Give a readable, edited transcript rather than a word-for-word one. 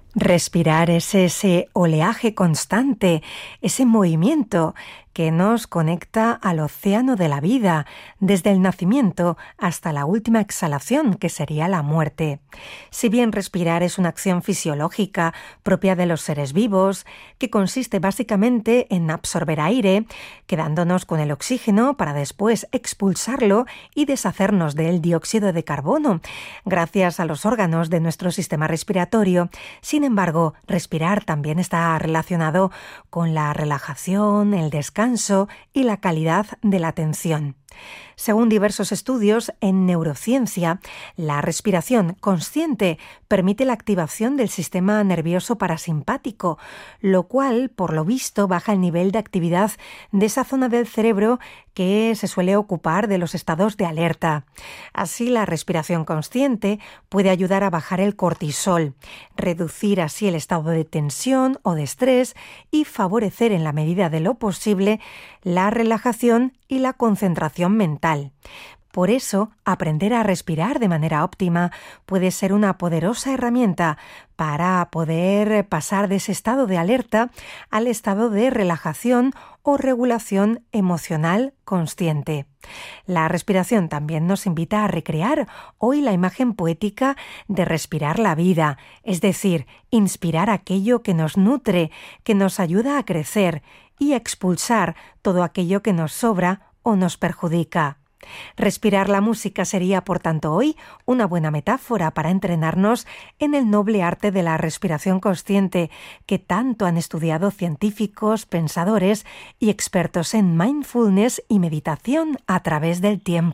Respirar es ese oleaje constante, ese movimiento que nos conecta al océano de la vida, desde el nacimiento hasta la última exhalación, que sería la muerte. Si bien respirar es una acción fisiológica propia de los seres vivos, que consiste básicamente en absorber aire, quedándonos con el oxígeno para después expulsarlo y deshacernos del dióxido de carbono, gracias a los órganos de nuestro sistema respiratorio. Sin embargo, respirar también está relacionado con la relajación, el descanso y la calidad de la atención. Según diversos estudios en neurociencia, la respiración consciente permite la activación del sistema nervioso parasimpático, lo cual, por lo visto, baja el nivel de actividad de esa zona del cerebro que se suele ocupar de los estados de alerta. Así, la respiración consciente puede ayudar a bajar el cortisol, reducir así el estado de tensión o de estrés y favorecer en la medida de lo posible la relajación y la concentración mental. Por eso, aprender a respirar de manera óptima puede ser una poderosa herramienta para poder pasar de ese estado de alerta al estado de relajación o regulación emocional consciente. La respiración también nos invita a recrear hoy la imagen poética de respirar la vida, es decir, inspirar aquello que nos nutre, que nos ayuda a crecer y expulsar todo aquello que nos sobra o nos perjudica. Respirar la música sería, por tanto, hoy una buena metáfora para entrenarnos en el noble arte de la respiración consciente que tanto han estudiado científicos, pensadores y expertos en mindfulness y meditación a través del tiempo.